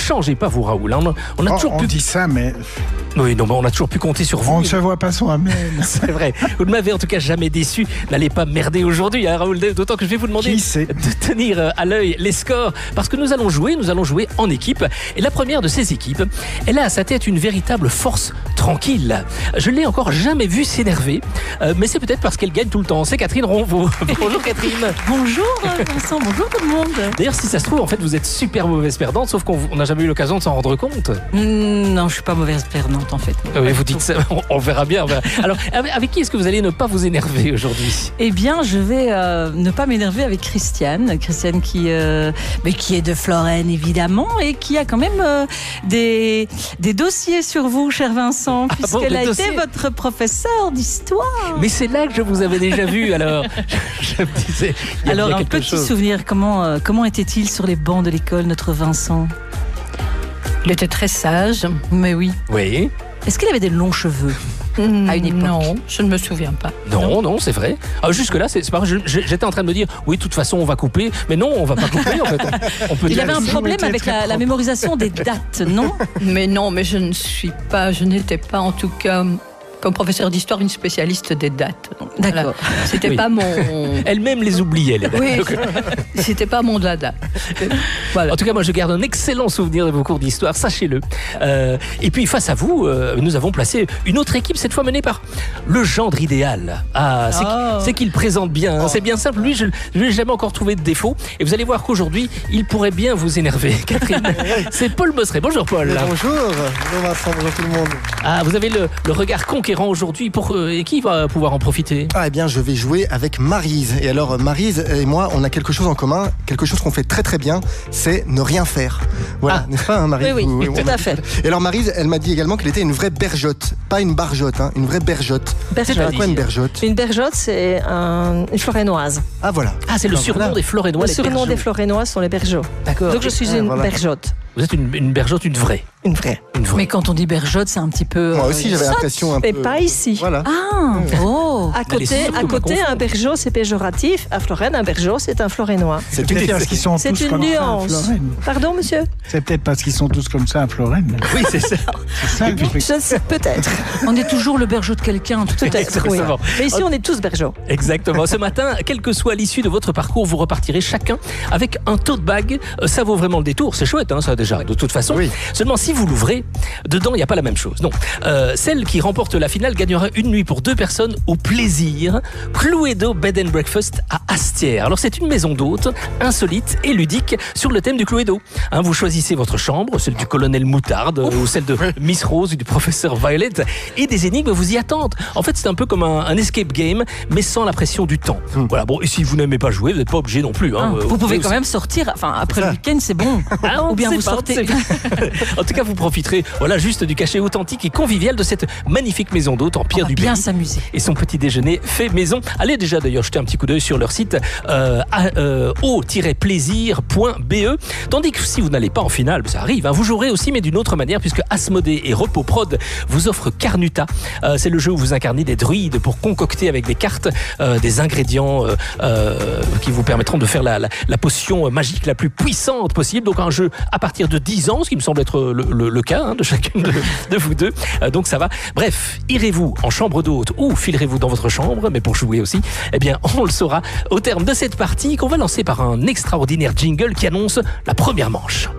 changez pas, vous, Raoul. Hein. On dit ça, mais... Oui, non, mais on a toujours pu compter sur vous. On ne se voit pas son amen. C'est vrai. Vous ne m'avez en tout cas jamais déçu. N'allez pas merder aujourd'hui, hein, Raoul. D'autant que je vais vous demander de tenir à l'œil les scores. Parce que nous allons jouer en équipe. Et la première de ces équipes, elle a à sa tête une véritable force tranquille. Je ne l'ai encore jamais vue s'énerver. Mais c'est peut-être parce qu'elle gagne tout le temps. C'est Catherine Ronvaux. Bonjour Catherine. Bonjour Vincent, bonjour tout le monde. D'ailleurs, si ça se trouve, en fait, vous êtes super mauvaise perdante, sauf qu'on n'a jamais eu l'occasion de s'en rendre compte. Non, je ne suis pas mauvaise perdante en fait. Oui, vous dites ça, on verra bien. Alors, avec qui est-ce que vous allez ne pas vous énerver aujourd'hui ? Eh bien, je vais ne pas m'énerver avec Christiane. Christiane qui est de Florène, évidemment, et qui a quand même des dossiers sur vous, cher Vincent, puisqu'elle a été votre professeur d'histoire. Mais c'est là que je vous avais déjà vu, alors. Je me disais, il y a alors, bien un petit chose. souvenir, comment était-il sur les bancs de l'école, notre Vincent ? Il était très sage. Mais oui. Oui. Est-ce qu'il avait des longs cheveux à une époque ? Non, je ne me souviens pas. Non, c'est vrai. Jusque-là, c'est pas vrai. J'étais en train de me dire, oui, de toute façon, on va couper. Mais non, on va pas couper, en fait. On peut Il avait un problème avec la mémorisation des dates, non ? Mais je n'étais pas en tout cas... comme professeur d'histoire, une spécialiste des dates. Donc, d'accord. Voilà. C'était pas mon... Elle-même les oubliait, les dates. Oui, c'était pas mon dada. Voilà. En tout cas, moi, je garde un excellent souvenir de vos cours d'histoire, sachez-le. Et puis, face à vous, nous avons placé une autre équipe, cette fois menée par le gendre idéal. C'est qu'il présente bien. Hein. C'est bien simple. Lui, je ne l'ai jamais encore trouvé de défaut. Et vous allez voir qu'aujourd'hui, il pourrait bien vous énerver, Catherine. C'est Paul Mosseret. Bonjour, Paul. Bonjour. Bonjour, Vincent. Bonjour tout le monde. Vous avez le regard conquérant aujourd'hui. Et qui va pouvoir en profiter ? Eh bien, je vais jouer avec Maryse. Et alors, Maryse et moi, on a quelque chose en commun, quelque chose qu'on fait très très bien, c'est ne rien faire. Voilà, n'est-ce pas, hein, Maryse ? Oui, tout à fait. Et alors, Maryse, elle m'a dit également qu'elle était une vraie bergeotte, pas une barjotte, hein, une vraie bergeotte. C'est quoi une bergeotte ? Une bergeotte, c'est une florénoise. Ah, voilà. C'est le surnom des Florénois. Le surnom des Florénois sont les bergeaux. D'accord. Donc, je suis une bergeotte. Vous êtes une bergeotte, une vraie. Une vraie. Mais quand on dit bergeotte, c'est un petit peu... Moi aussi, j'avais l'impression un peu... Mais pas ici. Voilà. À côté, un bergeot, c'est péjoratif. À Florène, un bergeot, c'est un florénois. C'est peut-être parce qu'ils sont tous C'est une comme nuance. ça à Florène. Pardon, monsieur ? C'est peut-être parce qu'ils sont tous comme ça à Florène. Oui, c'est ça. C'est ça le truc. Je sais, peut-être. On est toujours le bergeot de quelqu'un. Peut-être, oui. Mais ici, on est tous bergeaux. Exactement. Ce matin, quelle que soit l'issue de votre parcours, vous repartirez chacun avec un tote bag. Ça vaut vraiment le détour. C'est chouette, hein, ça déjà. De toute façon. Oui. Seulement, si vous l'ouvrez, dedans, il n'y a pas la même chose. Non. Celle qui remporte la finale gagnera une nuit pour 2 personnes au plaisir. Cluedo Bed and Breakfast à Astières. Alors, c'est une maison d'hôtes insolite et ludique sur le thème du Cluedo. Hein, vous choisissez votre chambre, celle du colonel Moutarde ou celle de Miss Rose ou du professeur Violet, et des énigmes vous y attendent. En fait, c'est un peu comme un escape game, mais sans la pression du temps. Voilà. Bon, et si vous n'aimez pas jouer, vous n'êtes pas obligé non plus. Hein. Vous pouvez quand même sortir. Enfin, après le week-end, c'est bon. Ou bien vous sortez. En tout cas, vous profiterez, juste du cachet authentique et convivial de cette magnifique maison d'hôtes en pierre du bien Berry. s'amuser. Et son petit déjeuner fait maison. Allez déjà d'ailleurs jeter un petit coup d'œil sur leur site o-plaisir.be. Tandis que si vous n'allez pas en finale, ça arrive, hein, vous jouerez aussi, mais d'une autre manière, puisque Asmodée et Repoprod vous offrent Carnuta. C'est le jeu où vous incarnez des druides pour concocter avec des cartes des ingrédients qui vous permettront de faire la potion magique la plus puissante possible. Donc un jeu à partir de 10 ans, ce qui me semble être le cas, hein, de chacune de vous deux. Donc ça va. Bref, irez-vous en chambre d'hôte ou filerez-vous dans votre chambre, mais pour jouer aussi, eh bien, on le saura au terme de cette partie qu'on va lancer par un extraordinaire jingle qui annonce la première manche.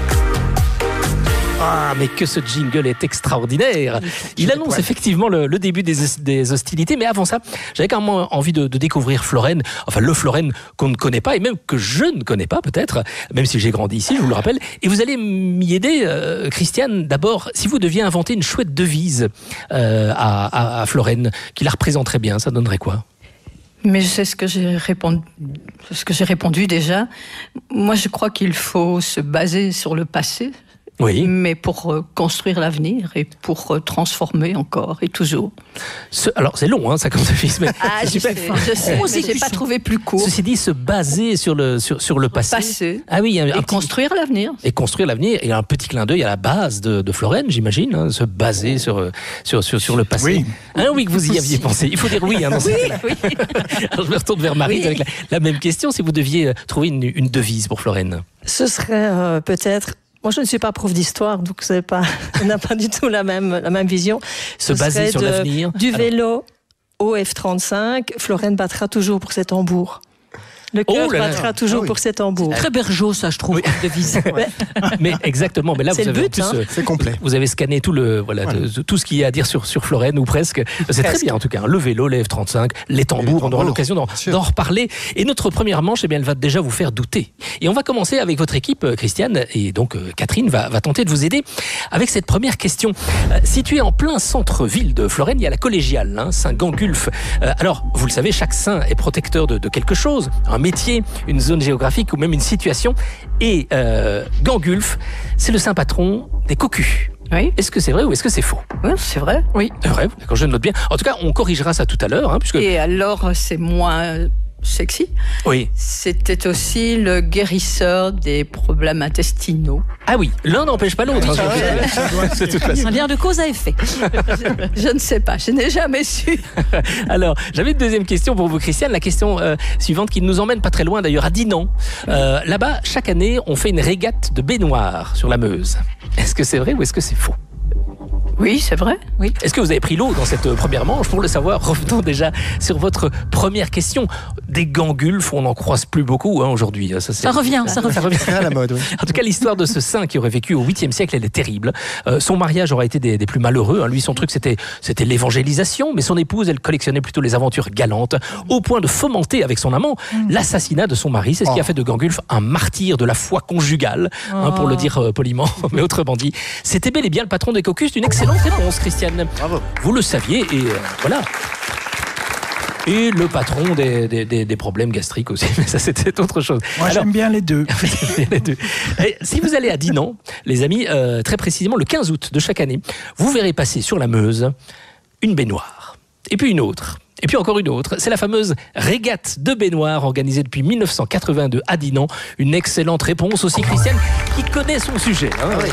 Mais que ce jingle est extraordinaire. Il annonce effectivement le début des hostilités, mais avant ça, j'avais quand même envie de découvrir Florène, enfin le Florène qu'on ne connaît pas, et même que je ne connais pas peut-être, même si j'ai grandi ici, je vous le rappelle. Et vous allez m'y aider, Christiane, d'abord, si vous deviez inventer une chouette devise à Florène, qui la représenterait bien, ça donnerait quoi ? Mais c'est ce que j'ai répondu déjà. Moi, je crois qu'il faut se baser sur le passé. Oui. Mais pour construire l'avenir et pour transformer encore et toujours. Alors c'est long, hein, ça comme devise, mais je sais, mais j'ai pas trouvé plus court. Ceci dit, se baser sur le passé. Ah oui, construire l'avenir. Et construire l'avenir. Et un petit clin d'œil à la base de Florène, j'imagine, hein, se baser sur le passé. Oui. Oui, que vous y aviez pensé. Il faut dire oui. Hein, dans oui. Alors je me retourne vers Marie avec la même question. Si vous deviez trouver une devise pour Florène. Ce serait peut-être Moi, je ne suis pas prof d'histoire, donc on n'a pas du tout la même vision. Se baser sur l'avenir. Du vélo au F35, Florène battra toujours pour ses tambours. Le cœur battra toujours pour ses tambours. Très Bergeau, ça, je trouve, de devise. Mais exactement. Mais là, vous avez le but, en plus, c'est complet. Vous avez scanné tout tout ce qu'il y a à dire sur Florène, ou presque. C'est très bien, en tout cas. Le vélo, les F35, les tambours, on aura l'occasion d'en reparler. Et notre première manche, eh bien, elle va déjà vous faire douter. Et on va commencer avec votre équipe, Christiane, et donc Catherine va tenter de vous aider avec cette première question. Située en plein centre-ville de Florène, il y a la collégiale, Saint-Gangulf. Alors, vous le savez, chaque saint est protecteur de quelque chose, un métier, une zone géographique ou même une situation. Et Gangulf, c'est le saint patron des cocus. Oui. Est-ce que c'est vrai ou est-ce que c'est faux? Oui, c'est vrai. Oui. C'est vrai, d'accord, je note bien. En tout cas, on corrigera ça tout à l'heure. Puisque... Et alors, c'est moins sexy. Oui. C'était aussi le guérisseur des problèmes intestinaux. Ah oui, l'un n'empêche pas l'autre. Ça vient de cause à effet. Je ne sais pas, je n'ai jamais su. Alors, j'avais une deuxième question pour vous, Christiane. La question suivante qui nous emmène pas très loin d'ailleurs, à Dinan. Là-bas, chaque année, on fait une régate de baignoire sur la Meuse. Est-ce que c'est vrai ou est-ce que c'est faux? Oui, c'est vrai. Oui. Est-ce que vous avez pris l'eau dans cette première manche? Pour le savoir, revenons déjà sur votre première question. Des Gangulf, on n'en croise plus beaucoup aujourd'hui. Ça revient. À la mode, oui. En tout cas, l'histoire de ce saint qui aurait vécu au 8e siècle, elle est terrible. Son mariage aurait été des plus malheureux. Lui, son truc, c'était l'évangélisation, mais son épouse, elle collectionnait plutôt les aventures galantes, au point de fomenter avec son amant l'assassinat de son mari. C'est ce qui a fait de Gangulf un martyr de la foi conjugale, pour le dire poliment, mais autrement dit. C'était bel et bien le patron des cocus. D'une excellente réponse, Christiane. Bravo. Vous le saviez, et voilà. Et le patron des problèmes gastriques aussi, mais ça c'était autre chose. Moi j'aime bien les deux. Les deux. Et si vous allez à Dinan, les amis, très précisément le 15 août de chaque année, vous verrez passer sur la Meuse une baignoire, et puis une autre. Et puis encore une autre, c'est la fameuse régate de baignoire organisée depuis 1982 à Dinan. Une excellente réponse aussi, Christiane, qui connaît son sujet.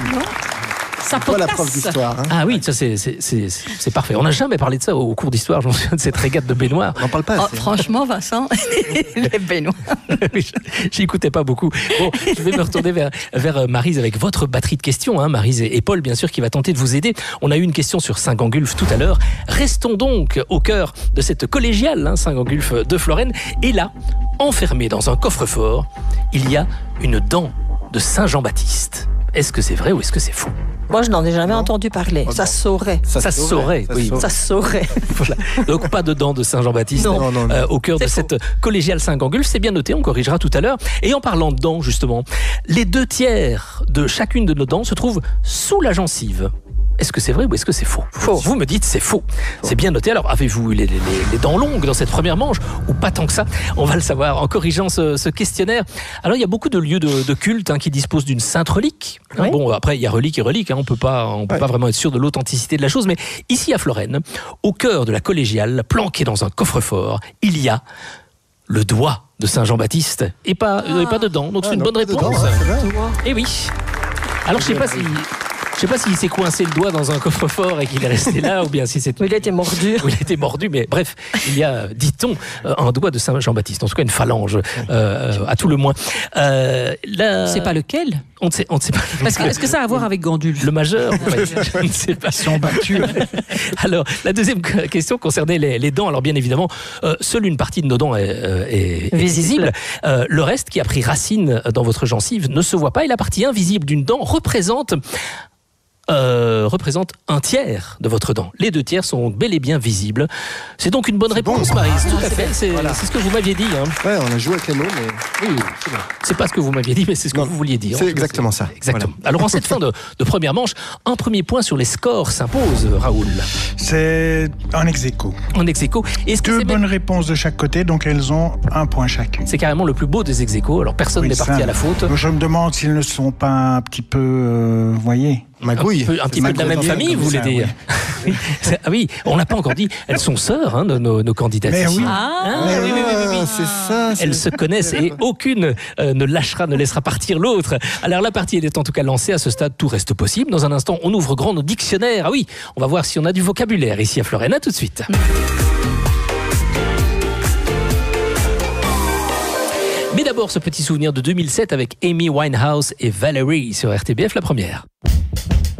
Ça Toi, la prof d'histoire. Ah oui, ça c'est parfait. On n'a jamais parlé de ça au cours d'histoire, j'en souviens, de cette régate de baignoire. On n'en parle pas assez. Franchement, Vincent, les baignoires. J'écoutais pas beaucoup. Bon, je vais me retourner vers Maryse avec votre batterie de questions. Maryse et Paul, bien sûr, qui va tenter de vous aider. On a eu une question sur Saint-Gangulf tout à l'heure. Restons donc au cœur de cette collégiale, Saint-Gangulf de Florène. Et là, enfermé dans un coffre-fort, il y a une dent de Saint Jean-Baptiste. Est-ce que c'est vrai ou est-ce que c'est faux? Moi, je n'en ai jamais entendu parler. Ça se saurait. Ça se saurait, oui. Ça se saurait. Voilà. Donc pas de dents de Saint Jean-Baptiste Non. au cœur de cette collégiale Saint-Gangulf. C'est bien noté, on corrigera tout à l'heure. Et en parlant de dents, justement, les 2/3 de chacune de nos dents se trouvent sous la gencive. Est-ce que c'est vrai ou est-ce que c'est faux? Faux. Vous me dites c'est faux. C'est bien noté. Alors, avez-vous les dents longues dans cette première manche ou pas tant que ça? On va le savoir en corrigeant ce questionnaire. Alors, il y a beaucoup de lieux de culte qui disposent d'une sainte relique. Oui. Bon, après, il y a relique et relique. On peut pas vraiment être sûr de l'authenticité de la chose. Mais ici, à Florène, au cœur de la collégiale, planqué dans un coffre-fort, il y a le doigt de Saint Jean-Baptiste et pas de dents. Donc, c'est une bonne réponse. Et oui. Alors, je sais pas s'il s'est coincé le doigt dans un coffre-fort et qu'il est resté là, ou bien si c'est... Il a été mordu. Il a été mordu, mais bref, il y a, dit-on, un doigt de Saint Jean-Baptiste, en tout cas une phalange, à tout le moins. C'est pas lequel? On ne sait pas. Est-ce que ça a à voir avec Gandulf? Le majeur? Je ne sais pas. Ils sont battus. Alors, la deuxième question concernait les dents. Alors, bien évidemment, seule une partie de nos dents est visible. Le reste, qui a pris racine dans votre gencive, ne se voit pas. Et la partie invisible d'une dent représente un tiers de votre dent. Les 2/3 sont bel et bien visibles. C'est donc une bonne réponse, Maryse. Tout à fait. C'est ce que vous m'aviez dit. Ouais, on a joué avec les mots, mais... Oui, c'est bon. C'est pas ce que vous m'aviez dit, mais c'est ce que vous vouliez dire. C'est exactement ça. Exactement. Voilà. Alors, en cette fin de première manche, un premier point sur les scores s'impose, Raoul. C'est en ex-aequo. En ex-aequo. Est-ce que Deux bonnes réponses de chaque côté, donc elles ont 1 point chacune. C'est carrément le plus beau des ex-aequo. Alors, personne n'est parti à la faute. Je me demande s'ils ne sont pas un petit peu, voyez... Magouille. Un petit peu de la même famille, vous voulez dire? Oui. Ah oui, on l'a pas encore dit. Elles sont sœurs, nos candidates. Mais ici. oui. Oui. C'est ça. Elles se connaissent et aucune ne laissera partir l'autre. Alors la partie elle est en tout cas lancée. À ce stade, tout reste possible. Dans un instant, on ouvre grand nos dictionnaires. Ah oui, on va voir si on a du vocabulaire ici à Florène. À tout de suite. Mais d'abord, d'abord ce petit souvenir de 2007 avec Amy Winehouse et Valerie sur RTBF, la première.